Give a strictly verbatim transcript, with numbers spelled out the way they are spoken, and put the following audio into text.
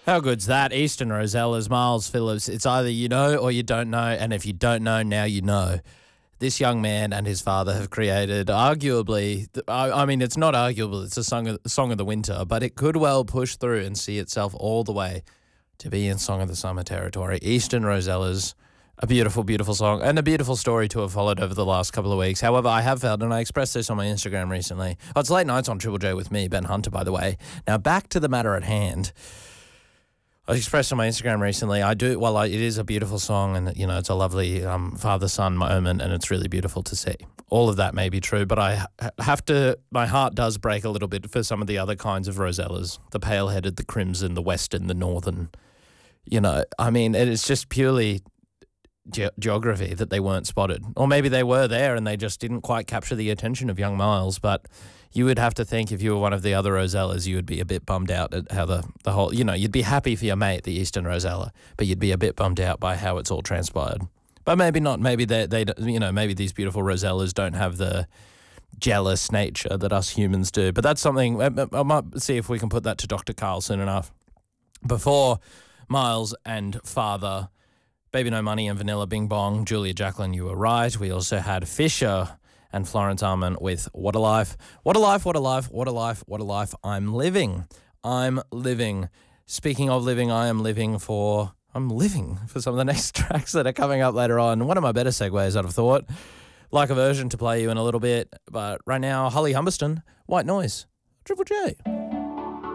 How good's that? Eastern Rosellas, Miles Phillips. It's either you know or you don't know, and if you don't know, now you know. This young man and his father have created arguably, I, I mean, it's not arguable, it's a song of, song of the winter, but it could well push through and see itself all the way to be in Song of the Summer territory. Eastern Rosellas, a beautiful, beautiful song and a beautiful story to have followed over the last couple of weeks. However, I have felt, and I expressed this on my Instagram recently, oh, it's late nights on Triple J with me, Ben Hunter, by the way. Now, back to the matter at hand. I expressed on my Instagram recently, I do, well, I, it is a beautiful song and, you know, it's a lovely um, father-son moment and it's really beautiful to see. All of that may be true, but I have to, my heart does break a little bit for some of the other kinds of Rosellas, the pale-headed, the crimson, the western, the northern. You know, I mean, it is just purely ge- geography that they weren't spotted. Or maybe they were there and they just didn't quite capture the attention of young Miles, but you would have to think if you were one of the other Rosellas, you would be a bit bummed out at how the, the whole, you know, you'd be happy for your mate, the Eastern Rosella, but you'd be a bit bummed out by how it's all transpired. But maybe not. Maybe they, they, you know, maybe these beautiful Rosellas don't have the jealous nature that us humans do. But that's something, I, I might see if we can put that to Doctor Carl soon enough. Before Miles and Father, Baby No Money and Vanilla Bing Bong, Julia Jacqueline, you were right. We also had Fisher and Florence Arman with What a Life. What a life, what a life, what a life, what a life I'm living. I'm living. Speaking of living, I am living for, I'm living for some of the next tracks that are coming up later on. One of my better segues, I'd have thought. Like a version to play you in a little bit. But right now, Holly Humberston, White Noise, Triple J.